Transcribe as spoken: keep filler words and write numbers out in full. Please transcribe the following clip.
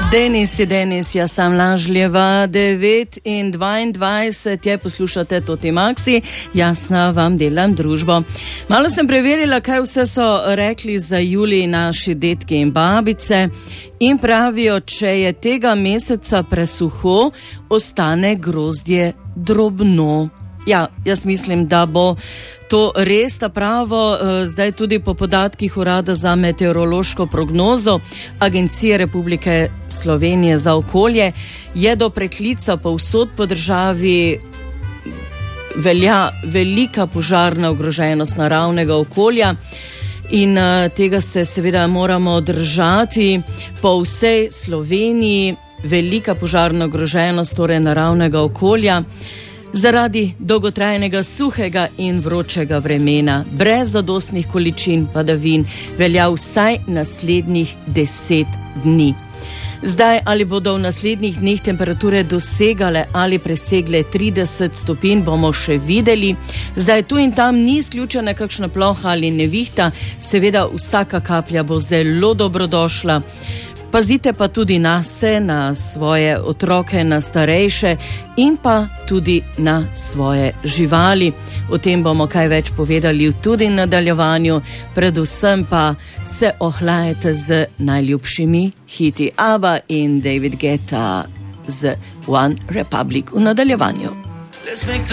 Denis je Denis, jaz sem Lažljeva, devet in dvaindvajset je, poslušate Toti Maxi, jasna vam delam družbo. Malo sem preverila, kaj vse so rekli za julij naši detki in babice in pravijo, če je tega meseca presuho, ostane grozdje drobno. Ja, jaz mislim, da bo to res ta pravo, zdaj tudi po podatkih Urada za meteorološko prognozo Agencije Republike Slovenije za okolje je do preklica povsod po državi velja velika požarna ogroženost naravnega okolja in tega se seveda moramo držati po vsej Sloveniji, velika požarna ogroženost torej naravnega okolja. Zaradi dolgotrajnega suhega in vročega vremena, brez zadostnih količin padavin, velja vsaj naslednjih deset dni. Zdaj, ali bodo v naslednjih dneh temperature dosegale ali presegle trideset stopinj, bomo še videli. Zdaj, tu in tam ni izključena kakšna ploha ali nevihta, seveda vsaka kaplja bo zelo dobrodošla. Pazite pa tudi nase, na svoje otroke, na starejše in pa tudi na svoje živali. O tem bomo kaj več povedali tudi v nadaljevanju, predvsem pa se ohlajate z najljubšimi hiti ABBA in David Guetta z One Republic v nadaljevanju.